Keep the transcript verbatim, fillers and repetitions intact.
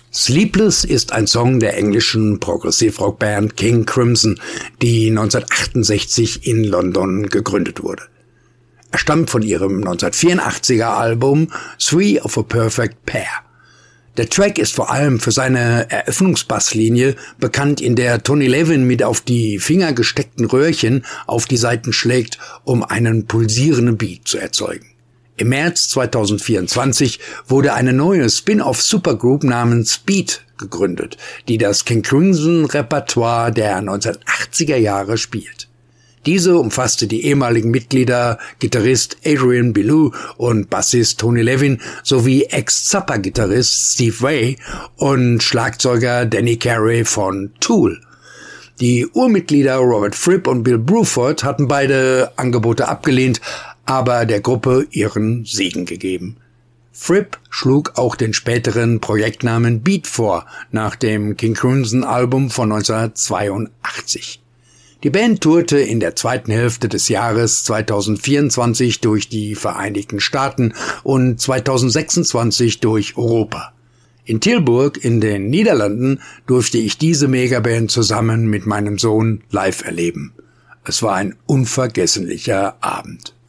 Sleepless ist ein Song der englischen Progressive-Rock-Band King Crimson, die neunzehnhundertachtundsechzig in London gegründet wurde. Er stammt von ihrem neunzehnhundertvierundachtziger Album Three of a Perfect Pair. Der Track ist vor allem für seine Eröffnungsbasslinie bekannt, in der Tony Levin mit auf die Finger gesteckten Röhrchen auf die Saiten schlägt, um einen pulsierenden Beat zu erzeugen. Im März zweitausendvierundzwanzig wurde eine neue Spin-off-Supergroup namens Beat gegründet, die das King Crimson-Repertoire der neunzehnhundertachtziger Jahre spielt. Diese umfasste die ehemaligen Mitglieder Gitarrist Adrian Belew und Bassist Tony Levin sowie Ex-Zappa-Gitarrist Steve Vai und Schlagzeuger Danny Carey von Tool. Die Urmitglieder Robert Fripp und Bill Bruford hatten beide Angebote abgelehnt, aber der Gruppe ihren Segen gegeben. Fripp schlug auch den späteren Projektnamen Beat vor, nach dem King Crimson Album von neunzehnhundertzweiundachtzig. Die Band tourte in der zweiten Hälfte des Jahres zweitausendvierundzwanzig durch die Vereinigten Staaten und zweitausendsechsundzwanzig durch Europa. In Tilburg in den Niederlanden durfte ich diese Megaband zusammen mit meinem Sohn live erleben. Es war ein unvergesslicher Abend.